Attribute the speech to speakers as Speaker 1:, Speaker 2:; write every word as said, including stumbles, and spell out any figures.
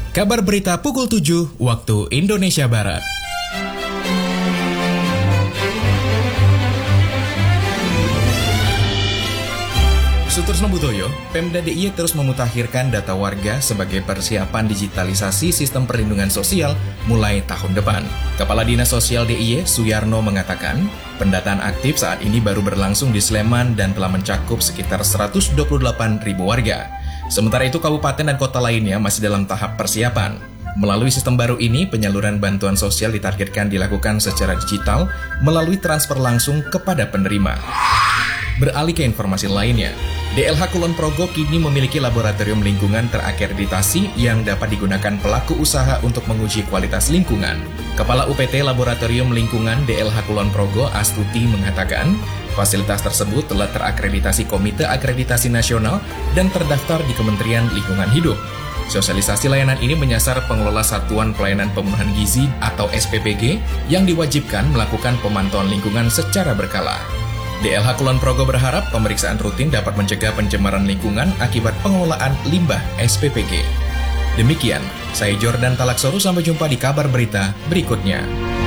Speaker 1: Kabar berita pukul tujuh waktu Indonesia Barat. Sutorsno Budoyo, Pemda D I Y terus memutakhirkan data warga sebagai persiapan digitalisasi sistem perlindungan sosial mulai tahun depan. Kepala Dinas Sosial D I Y, Suyarno, mengatakan, pendataan aktif saat ini baru berlangsung di Sleman dan telah mencakup sekitar seratus dua puluh delapan ribu warga. Sementara itu, kabupaten dan kota lainnya masih dalam tahap persiapan. Melalui sistem baru ini, penyaluran bantuan sosial ditargetkan dilakukan secara digital melalui transfer langsung kepada penerima. Beralih ke informasi lainnya, D L H Kulon Progo kini memiliki laboratorium lingkungan terakreditasi yang dapat digunakan pelaku usaha untuk menguji kualitas lingkungan. Kepala U P T Laboratorium Lingkungan D L H Kulon Progo, Astuti, mengatakan, fasilitas tersebut telah terakreditasi Komite Akreditasi Nasional dan terdaftar di Kementerian Lingkungan Hidup. Sosialisasi layanan ini menyasar pengelola Satuan Pelayanan Pemenuhan Gizi atau S P P G yang diwajibkan melakukan pemantauan lingkungan secara berkala. D L H Kulon Progo berharap pemeriksaan rutin dapat mencegah pencemaran lingkungan akibat pengelolaan limbah S P P G. Demikian, saya Jordan Talaksoru, sampai jumpa di kabar berita berikutnya.